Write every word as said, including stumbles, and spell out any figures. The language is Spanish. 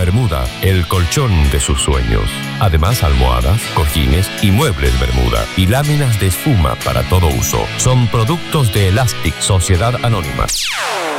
Bermuda, el colchón de sus sueños. Además, almohadas, cojines y muebles Bermuda y láminas de espuma para todo uso. Son productos de Elastic Sociedad Anónima.